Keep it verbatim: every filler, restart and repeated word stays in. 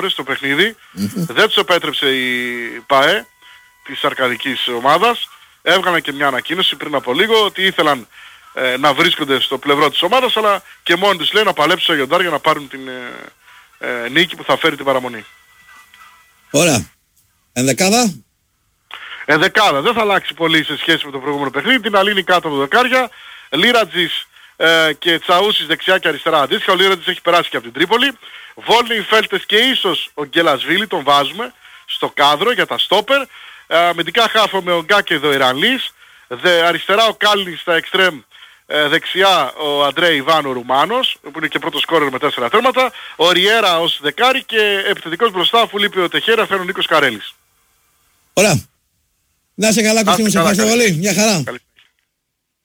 μαύρες στο παιχνίδι. Mm-hmm. Δεν τους επέτρεψε η ΠΑΕ της αρκαδικής ομάδας. Έβγαλαν και μια ανακοίνωση πριν από λίγο ότι ήθελαν ε, να βρίσκονται στο πλευρό της ομάδας, αλλά και μόνοι τους λέει να παλέψουν στο Αγιοντάρ για να πάρουν την ε, ε, νίκη που θα φέρει την παραμονή. Ωραία. Ενδεκάδα. Ενδεκάδα. Δεν θα αλλάξει πολύ σε σχέση με το προηγούμενο παιχνίδι. Την Αλήνη κάτω από το δεκάρια. Λίρατζης ε, και Τσαούσης δεξιά και αριστερά αντίστοιχα. Ο Λίρατζης έχει περάσει και από την Τρίπολη. Βόλνοι, Φέλτες και ίσως ο Γκελασβίλη τον βάζουμε στο κάδρο για τα στόπερ. Ε, αμυντικά χάφο με ο Γκά και ο Ιρανλής. Δε, αριστερά ο Κάλλινς στα εξτρέμ. Ε, δεξιά ο Αντρέι Ιβάνο Ρουμάνος που είναι και πρώτο σκόρερ με τέσσερα τέρματα. Ο Ριέρα ως δεκάρι και επιθετικός μπροστά αφού λείπει ο Τεχέρα φέρνει ο Νίκος Καρέλης. Ωραία. Να είσαι καλά, Κωστή μου, σε ευχαριστώ πολύ. Μια χαρά. Καλή.